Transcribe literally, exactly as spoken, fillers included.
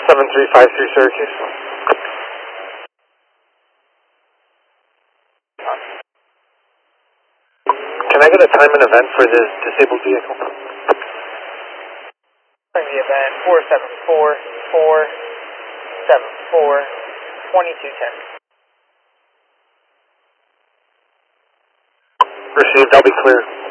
seven three five three Syracuse. Can I get a time and event for this disabled vehicle? The event four seven four four seven four twenty-two ten. Received, I'll be clear.